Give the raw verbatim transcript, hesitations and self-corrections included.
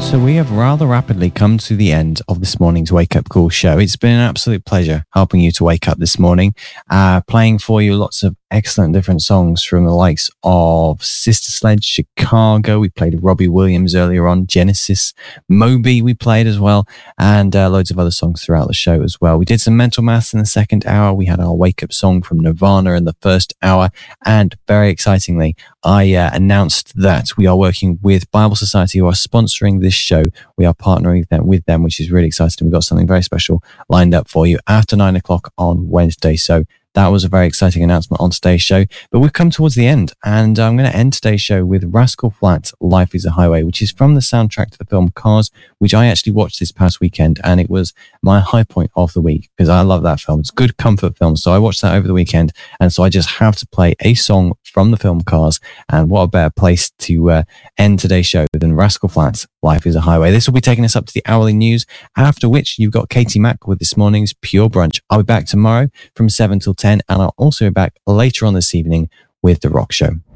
So we have rather rapidly come to the end of this morning's Wake Up Call show. It's been an absolute pleasure helping you to wake up this morning, uh, playing for you lots of excellent different songs from the likes of Sister Sledge, Chicago. We played Robbie Williams earlier on, Genesis, Moby we played as well, and uh, loads of other songs throughout the show as well. We did some mental maths in the second hour. We had our wake up song from Nirvana in the first hour, and very excitingly, I uh, announced that we are working with Bible Society, who are sponsoring this show. We are partnering with them, with them, which is really exciting. We've got something very special lined up for you after nine o'clock on Wednesday. So that was a very exciting announcement on today's show. But we've come towards the end, and I'm going to end today's show with Rascal Flatts' Life is a Highway, which is from the soundtrack to the film Cars, which I actually watched this past weekend, and it was my high point of the week because I love that film. It's a good comfort film, so I watched that over the weekend, and so I just have to play a song from the film Cars, and what a better place to uh, end today's show than Rascal Flatts' Life is a Highway. This will be taking us up to the hourly news, after which you've got Katie Mack with this morning's Pure Brunch. I'll be back tomorrow from seven till ten, and I'll also be back later on this evening with The Rock Show.